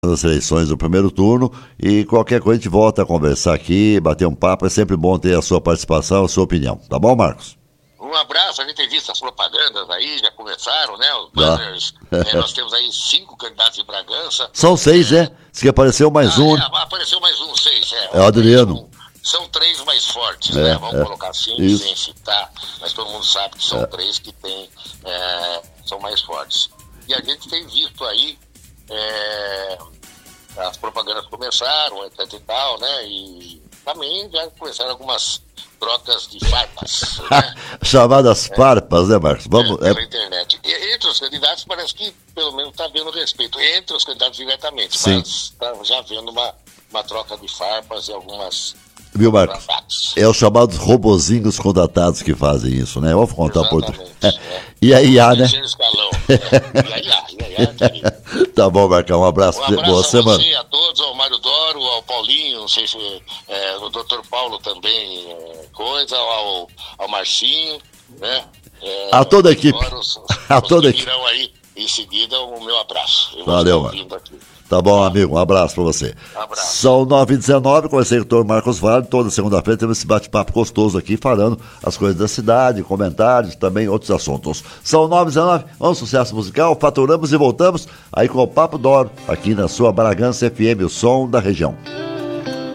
As eleições do primeiro turno e qualquer coisa a gente volta a conversar aqui, bater um papo, é sempre bom ter a sua participação, a sua opinião, tá bom, Marcos? Um abraço, a gente tem visto as propagandas aí, já começaram, né, os banners, nós temos aí 5 candidatos de Bragança. São 6, né? Diz que apareceu mais um. Apareceu mais um, 6, é o Adriano. São 3 mais fortes, né? Vamos colocar assim, isso. Sem citar, mas todo mundo sabe que são 3 que são mais fortes. E a gente tem visto aí, as propagandas começaram, etc e tal, né? E também já começaram algumas trocas de farpas, né? Chamadas farpas, né, Marcos? Vamos, pela internet. E entre os candidatos parece que pelo menos está havendo respeito. Entre os candidatos diretamente, sim, mas está já havendo uma troca de farpas e algumas... Viu, Marcos? É os chamados robozinhos contratados que fazem isso, né? Vamos contar por outro. E aí, né? Tá bom, Marcão. Um abraço. Boa semana. Você, a todos, ao Mário Doro, ao Paulinho, não sei se o Dr. Paulo também, ao Marcinho, né? A toda a equipe. A toda a equipe. Aí, em seguida, o meu abraço. Valeu, mano. Tá bom, amigo. Um abraço pra você. Abraço. São 9h19, conversei com o doutor Marcos Vale. Toda segunda-feira temos esse bate-papo gostoso aqui, falando as coisas da cidade, comentários, também outros assuntos. São 9h19, vamos sucesso musical, faturamos e voltamos aí com o Papo Doro, aqui na sua Bragança FM, o som da região.